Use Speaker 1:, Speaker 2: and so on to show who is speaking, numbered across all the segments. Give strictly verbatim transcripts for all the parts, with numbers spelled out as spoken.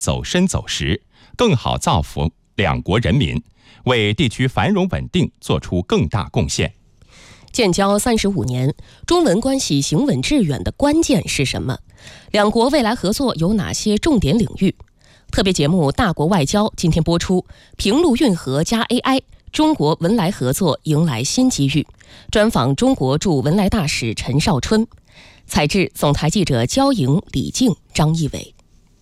Speaker 1: 走深走实，更好造福两国人民，为地区繁荣稳定做出更大贡献。
Speaker 2: 建交三十五年，中文关系行稳致远的关键是什么？两国未来合作有哪些重点领域？特别节目《大国外交》今天播出，平陆运河加 A I， 中国文莱合作迎来新机遇。专访中国驻文莱大使陈少春，采制总台记者焦莹、李静、张义伟。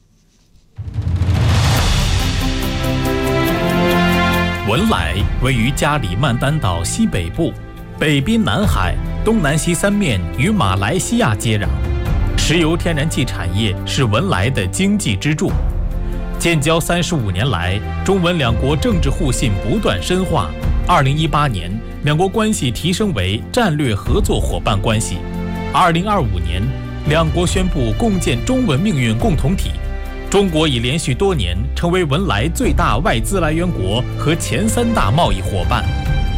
Speaker 3: 文莱位于加里曼丹岛西北部，北濒南海，东南西三面与马来西亚接壤，石油天然气产业是文莱的经济支柱。建交三十五年来，中文两国政治互信不断深化。二零一八年，两国关系提升为战略合作伙伴关系。二零二五年，两国宣布共建中文命运共同体。中国已连续多年成为文莱最大外资来源国和前三大贸易伙伴。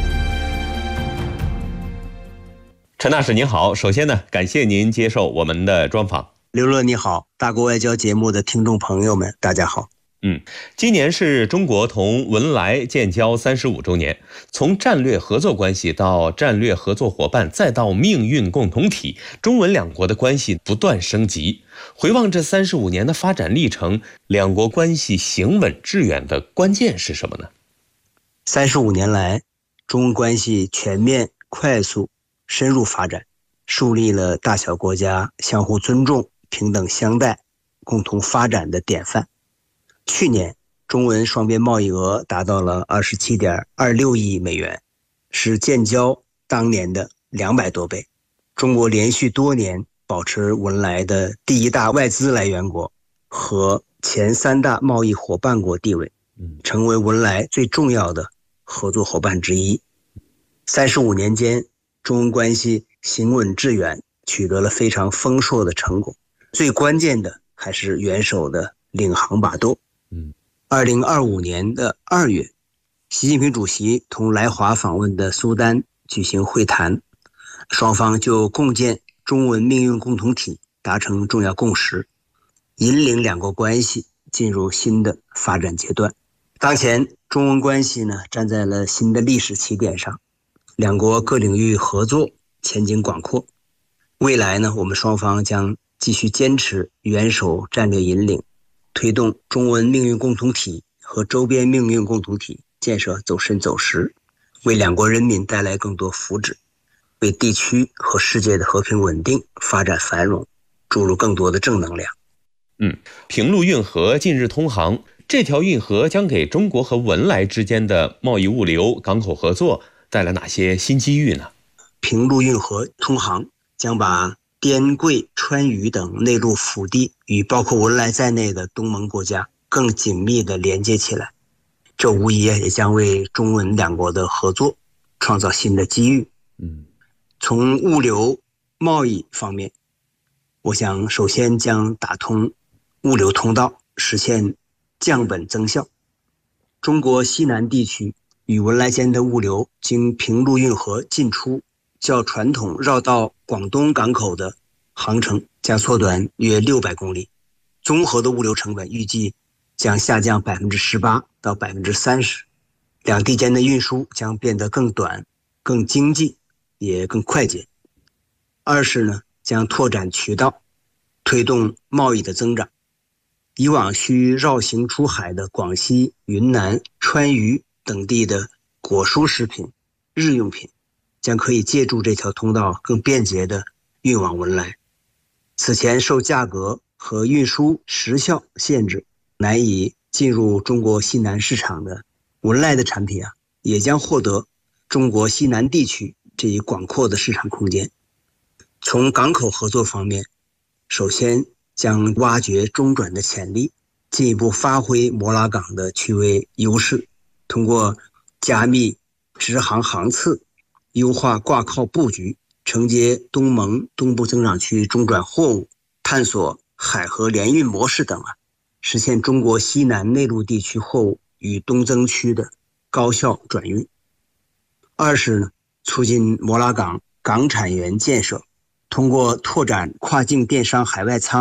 Speaker 4: 陈大使您好，首先呢，感谢您接受我们的专访。
Speaker 5: 刘乐你好，大国外交节目的听众朋友们，大家好。
Speaker 4: 嗯，今年是中国同文莱建交三十五周年，从战略合作关系到战略合作伙伴，再到命运共同体，中文两国的关系不断升级。回望这三十五年的发展历程，两国关系行稳致远的关键是什么呢？
Speaker 5: 三十五年来，中文关系全面、快速、深入发展，树立了大小国家相互尊重、平等相待、共同发展的典范。去年，中文双边贸易额达到了 二十七点二六亿美元，是建交当年的两百多倍。中国连续多年保持文莱的第一大外资来源国和前三大贸易伙伴国地位，成为文莱最重要的合作伙伴之一。三十五年间，中文关系行稳致远，取得了非常丰硕的成果。最关键的还是元首的领航把舵。二零二五年的二月，习近平主席同来华访问的苏丹举行会谈，双方就共建中文命运共同体达成重要共识，引领两国关系进入新的发展阶段。当前中文关系呢，站在了新的历史起点上，两国各领域合作前景广阔。未来呢，我们双方将继续坚持元首战略引领，推动中文命运共同体和周边命运共同体建设走深走实，为两国人民带来更多福祉，为地区和世界的和平稳定、发展繁荣注入更多的正能量。
Speaker 4: 嗯，平陆运河近日通航，这条运河将给中国和文莱之间的贸易物流、港口合作带来哪些新机遇呢？
Speaker 5: 平陆运河通航将把滇桂川渝等内陆腹地与包括文莱在内的东盟国家更紧密地连接起来，这无疑也将为中文两国的合作创造新的机遇。
Speaker 4: 嗯，
Speaker 5: 从物流贸易方面，我想首先将打通物流通道，实现降本增效。中国西南地区与文莱间的物流经平陆运河进出，较传统绕道广东港口的航程将缩短约六百公里，综合的物流成本预计将下降 百分之十八 到 百分之三十， 两地间的运输将变得更短、更经济，也更快捷。二是呢，将拓展渠道，推动贸易的增长。以往需绕行出海的广西、云南、川渝等地的果蔬食品、日用品将可以借助这条通道更便捷地运往文莱。此前受价格和运输时效限制难以进入中国西南市场的文莱的产品啊，也将获得中国西南地区这一广阔的市场空间。从港口合作方面，首先将挖掘中转的潜力，进一步发挥摩拉港的区位优势，通过加密直航航次，优化挂靠布局，承接东盟东部增长区中转货物，探索海河联运模式等啊，实现中国西南内陆地区货物与东增区的高效转运。二是呢，促进摩拉港港产园建设，通过拓展跨境电商海外仓，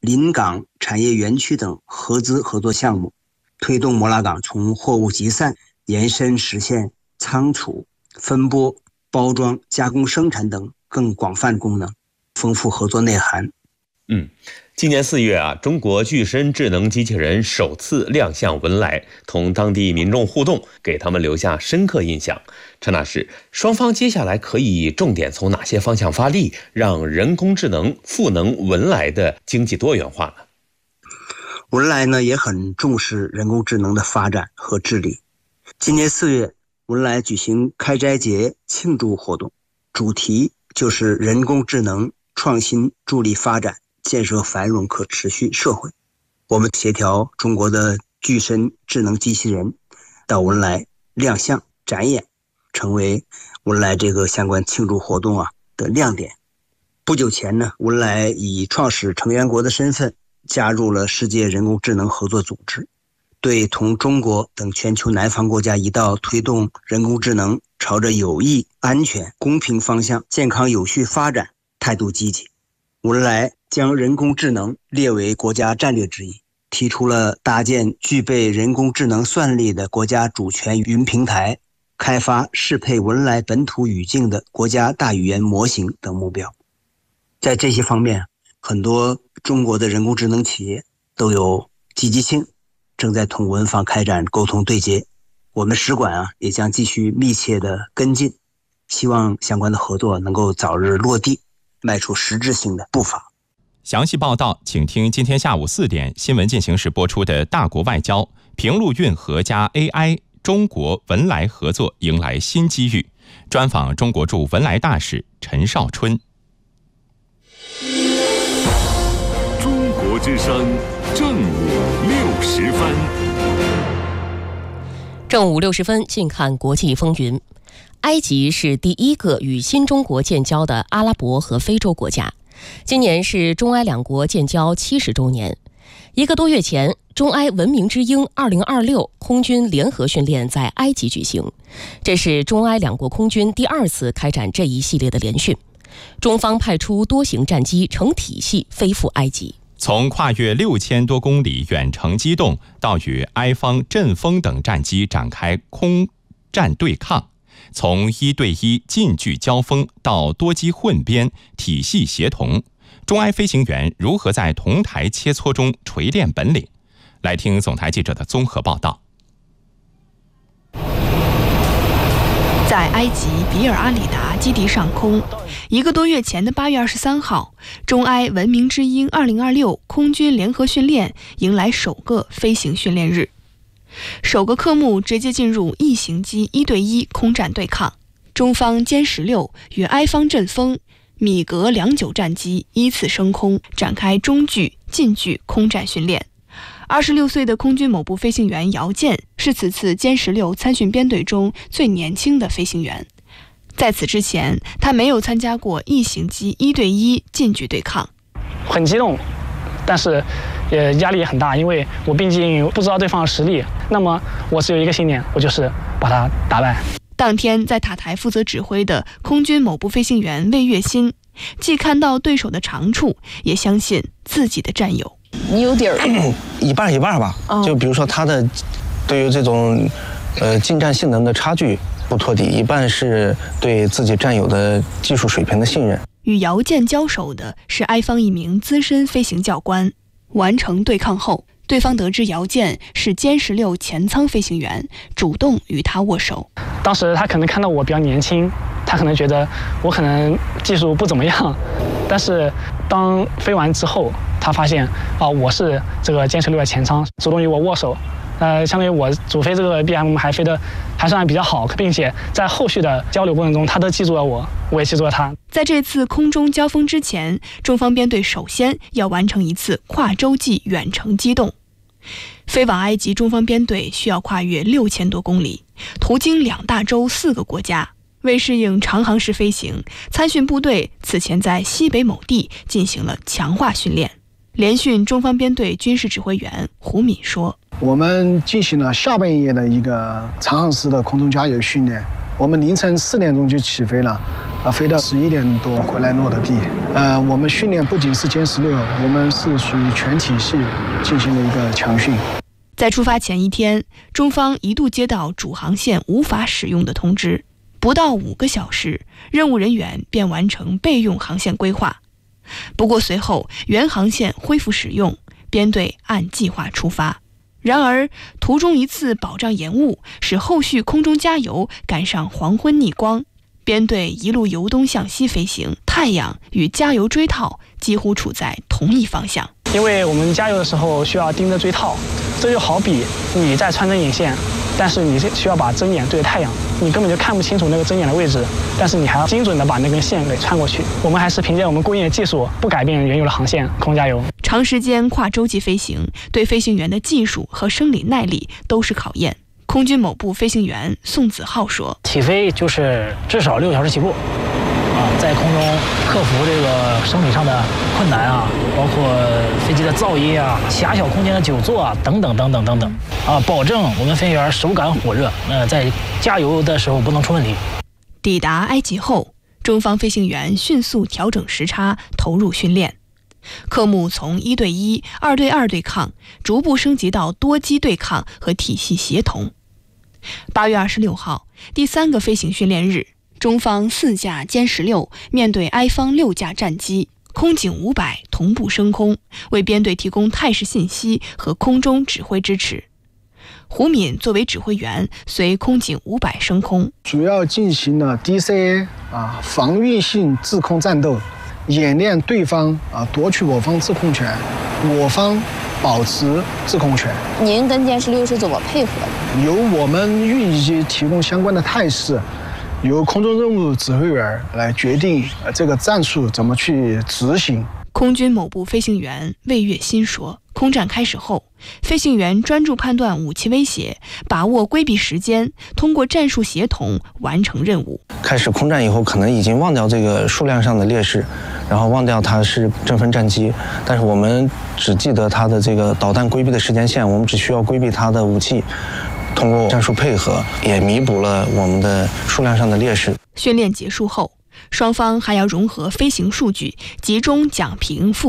Speaker 5: 临港产业园区等合资合作项目，推动摩拉港从货物集散延伸实现仓储、分拨、包装、加工生产等更广泛功能，丰富合作内涵。
Speaker 4: 嗯，今年四月啊，中国具身智能机器人首次亮相文莱，同当地民众互动，给他们留下深刻印象。陈老师，双方接下来可以重点从哪些方向发力，让人工智能赋能文莱的经济多元化呢？
Speaker 5: 文莱呢也很重视人工智能的发展和治理。今年四月，文莱举行开斋节庆祝活动，主题就是人工智能创新助力发展，建设繁荣可持续社会。我们协调中国的具身智能机器人到文莱亮相展演，成为文莱这个相关庆祝活动啊的亮点。不久前呢，文莱以创始成员国的身份加入了世界人工智能合作组织，对同中国等全球南方国家一道推动人工智能朝着有益、安全、公平方向健康有序发展态度积极。文莱将人工智能列为国家战略之一，提出了搭建具备人工智能算力的国家主权云平台，开发适配文莱本土语境的国家大语言模型等目标。在这些方面，很多中国的人工智能企业都有积极性，正在同文方开展沟通对接。我们使馆啊也将继续密切的跟进，希望相关的合作能够早日落地，迈出实质性的步伐。
Speaker 1: 详细报道请听今天下午四点新闻进行时播出的大国外交，平陆运河加 A I， 中国文莱合作迎来新机遇，专访中国驻文莱大使陈少春。
Speaker 6: 中国之声正午六十分。
Speaker 2: 正午六十分，近看国际风云。埃及是第一个与新中国建交的阿拉伯和非洲国家。今年是中埃两国建交七十周年。一个多月前，中埃文明之鹰二零二六空军联合训练在埃及举行，这是中埃两国空军第二次开展这一系列的联训。中方派出多型战机成体系飞赴埃及。
Speaker 1: 从跨越六千多公里远程机动，到与埃方阵风等战机展开空战对抗，从一对一近距交锋到多机混编、体系协同，中埃飞行员如何在同台切磋中锤炼本领？来听总台记者的综合报道。
Speaker 7: 在埃及比尔阿里达基地上空，一个多月前的八月二十三号，中埃文明之鹰二零二六空军联合训练迎来首个飞行训练日。首个科目直接进入异型机一对一空战对抗，中方歼十六与埃方阵风、米格两九战机依次升空，展开中距、近距空战训练。二十六岁的空军某部飞行员姚健是此次歼十六参训编队中最年轻的飞行员。在此之前，他没有参加过异型机一对一近距对抗。
Speaker 8: 很激动，但是也压力也很大，因为我毕竟不知道对方的实力。那么我只有一个信念，我就是把他打败。
Speaker 7: 当天在塔台负责指挥的空军某部飞行员魏月新，既看到对手的长处，也相信自己的战友。
Speaker 9: 你有底儿，
Speaker 10: 一半一半吧。哦、就比如说他的对于这种呃近战性能的差距不托底，一半是对自己战友的技术水平的信任。
Speaker 7: 与姚健交手的是埃方一名资深飞行教官。完成对抗后，对方得知姚健是歼十六前舱飞行员，主动与他握手。
Speaker 8: 当时他可能看到我比较年轻，他可能觉得我可能技术不怎么样，但是当飞完之后，他发现啊、哦，我是这个歼十六的前舱，主动与我握手。呃，相当于我主飞这个 B M 还飞得还算比较好，并且在后续的交流过程中，他都记住了我，我也记住了他。
Speaker 7: 在这次空中交锋之前，中方编队首先要完成一次跨洲际远程机动。飞往埃及，中方编队需要跨越六千多公里，途经两大洲四个国家。为适应长航时飞行，参训部队此前在西北某地进行了强化训练。联训中方编队军事指挥员胡敏说：“
Speaker 11: 我们进行了下半夜的一个长航时的空中加油训练，我们凌晨四点钟就起飞了， 啊，飞到十一点多回来落的地。呃，我们训练不仅是歼十六，我们是属于全体系进行了一个强训。
Speaker 7: 在出发前一天，中方一度接到主航线无法使用的通知，不到五个小时，任务人员便完成备用航线规划。不过随后原航线恢复使用，编队按计划出发。然而途中一次保障延误，使后续空中加油赶上黄昏逆光，编队一路由东向西飞行，太阳与加油锥套几乎处在同一方向。
Speaker 8: 因为我们加油的时候需要盯着锥套，这就好比你在穿针引线，但是你需要把针眼对着太阳，你根本就看不清楚那个针眼的位置，但是你还要精准的把那根线给穿过去。我们还是凭借我们过硬的技术，不改变原有的航线，空加油。
Speaker 7: 长时间跨洲际飞行对飞行员的技术和生理耐力都是考验。空军某部飞行员宋子浩说：“
Speaker 9: 起飞就是至少六个小时起步，啊，在空中克服这个生理上的困难啊，包括飞机的噪音啊、狭小空间的久坐啊，等等等等等等，啊，保证我们飞行员手感火热，呃，在加油的时候不能出问题。”
Speaker 7: 抵达埃及后，中方飞行员迅速调整时差，投入训练。科目从一对一、二对二对抗逐步升级到多机对抗和体系协同。八月二十六号，第三个飞行训练日，中方四架歼十六面对埃方六架战机，空警五百同步升空，为编队提供态势信息和空中指挥支持。胡敏作为指挥员，随空警五百升空，
Speaker 11: 主要进行了 D C A 啊防御性制空战斗。演练对方啊夺取我方制空权，我方保持制空权。
Speaker 12: 您跟歼十六是怎么配合的？
Speaker 11: 由我们运仪机提供相关的态势，由空中任务指挥员来决定这个战术怎么去执行。
Speaker 7: 空军某部飞行员魏月新说，空战开始后，飞行员专注判断武器威胁，把握规避时间，通过战术协同完成任务。
Speaker 10: 开始空战以后，可能已经忘掉这个数量上的劣势，然后忘掉它是争分战机，但是我们只记得它的这个导弹规避的时间线，我们只需要规避它的武器，通过战术配合，也弥补了我们的数量上的劣势。
Speaker 7: 训练结束后，双方还要融合飞行数据，集中讲评复